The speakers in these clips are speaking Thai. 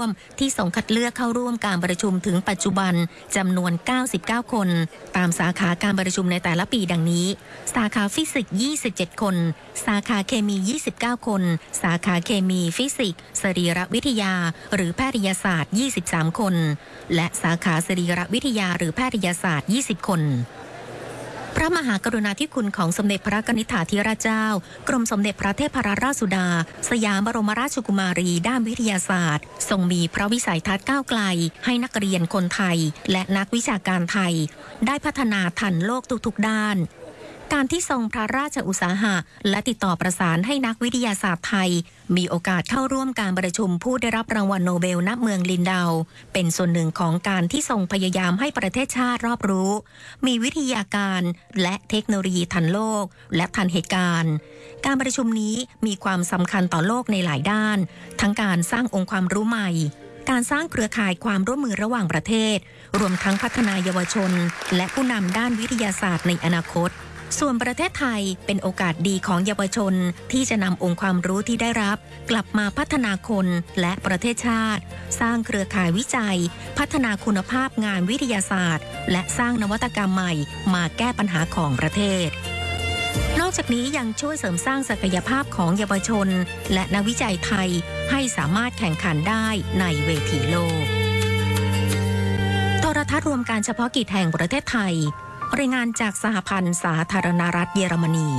มที่ส่งคัดเลือกเข้าร่วมการประชุมถึงปัจจุบันจำนวน99คนตามสาขาการประชุมในแต่ละปีดังนี้สาขาฟิสิกส์27คนสาขาเคมี29คนสาขาเคมีฟิสิกส์สรีรวิทยาหรือแพทยศาสตร์23คนและสาขาสรีรวิทยาหรือแพทยศาสตร์20คนพระมหากรุณาธิคุณของสมเด็จพระนิธิถาธิราชเจ้ากรมสมเด็จพระเทพรัตนราชสุดาสยามบรมราชกุมารีด้านวิทยาศาสตร์ทรงมีพระวิสัยทัศน์ก้าวไกลให้นักเรียนคนไทยและนักวิชาการไทยได้พัฒนาทันโลกทุกๆด้านการที่ทรงพระราชอุตสาหะและติดต่อประสานให้นักวิทยาศาสตร์ไทยมีโอกาสเข้าร่วมการประชุมผู้ได้รับรางวัลโนเบลณเมืองลินดาวเป็นส่วนหนึ่งของการที่ทรงพยายามให้ประเทศชาติรอบรู้มีวิทยาการและเทคโนโลยีทันโลกและทันเหตุการณ์การประชุมนี้มีความสำคัญต่อโลกในหลายด้านทั้งการสร้างองค์ความรู้ใหม่การสร้างเครือข่ายความร่วมมือระหว่างประเทศรวมทั้งพัฒนาเยาวชนและผู้นำด้านวิทยาศาสตร์ในอนาคตส่วนประเทศไทยเป็นโอกาสดีของเยาวชนที่จะนำองค์ความรู้ที่ได้รับกลับมาพัฒนาคนและประเทศชาติสร้างเครือข่ายวิจัยพัฒนาคุณภาพงานวิทยาศาสตร์และสร้างนวัตกรรมใหม่มาแก้ปัญหาของประเทศนอกจากนี้ยังช่วยเสริมสร้างศักยภาพของเยาวชนและนักวิจัยไทยให้สามารถแข่งขันได้ในเวทีโลกโทรทัศน์รวมการเฉพาะกิจแห่งประเทศไทยรายงานจากสหพันธ์สาธารณรัฐเยอรมนี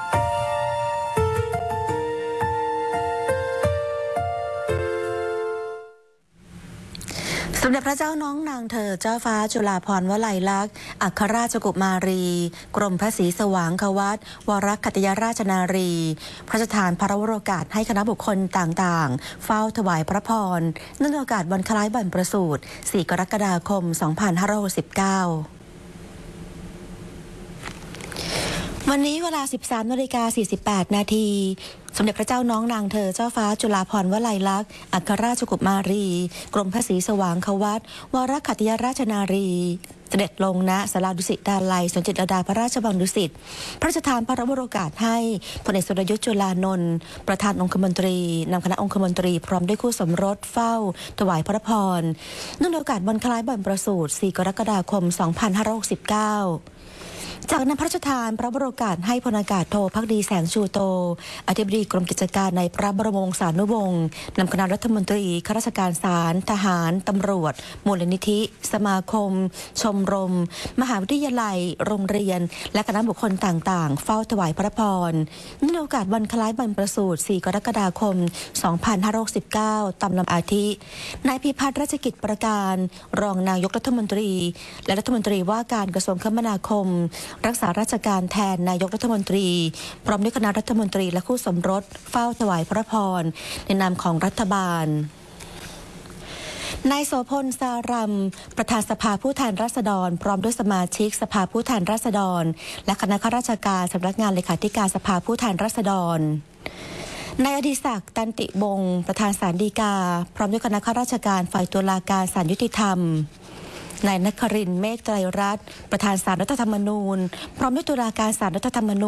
สมเด็จพระเจ้าน้องนางเธอเจ้าฟ้าจุฬาภรณ์วลัยลักษณ์อัครราชกุมารีกรมพระศรีสว่างควัตรวรคัตยราชนารีพระราชทานพระวโรกาสให้คณะบุคคลต่างๆเฝ้าถวายพระพรเนื่องในโอกาสวันคล้ายบรรพสูตร4 กรกฎาคม 2569วันนี้เวลา 13:48 นาทีสมเด็จพระเจ้าน้องนางเธอเจ้าฟ้าจุฬาภรณ์วลัยลักษณ์อัครราชกุมารีกรมพระศรีสว่างควัตรวรคัตยราชนารีเสด็จลงณศาลาดุสิตดาลัยสวนจิตรลดาพระราชวังดุสิตพระราชทานพระวโรกาสให้พลเอกสุรยุทธ์จุลานนท์ประธานองคมนตรีนำคณะองคมนตรีพร้อมด้วยคู่สมรสเฝ้าถวายพระพรเนื่องในโอกาสวันคล้ายบรรพสูตร4 กรกฎาคม 2569จากนั้นพระราชทานพระวโรกาสให้พลอากาศโทภักดีแสงชูโตอธิบดีกรมกิจการในพระบรมวงศานุวงศ์นำคณะรัฐมนตรีข้าราชการศาลทหารตำรวจมูลนิธิสมาคมชมรมมหาวิทยาลัยโรงเรียนและคณะบุคคลต่างๆเฝ้าถวายพระพรเนื่องในโอกาสวันคล้ายบรรพสูตร4 กรกฎาคม 2569ตามลำอาทินายพิพัฒน์ราชกิจประการรองนายกรัฐมนตรีและรัฐมนตรีว่าการกระทรวงคมนาคมรักษาราชการแทนนายกรัฐมนตรีพร้อมด้วยคณะรัฐมนตรีและคู่สมรสเฝ้าถวายพระพรในนามของรัฐบาลนายโสพลสารัมประธานสภาผู้แทนราษฎรพร้อมด้วยสมาชิกสภาผู้แทนราษฎรและคณะข้าราชการสำนักงานเลขาธิการสภาผู้แทนราษฎรนายอดิศักดิ์ตันติวงศ์ประธานศาลฎีกาพร้อมด้วยคณะข้าราชการฝ่ายตุลาการศาลยุติธรรมนายนครินทร์เมฆไตรรัตน์ประธานศาลรัฐธรรมนูญพร้อมด้วยตุลาการศาลรัฐธรรมนูญ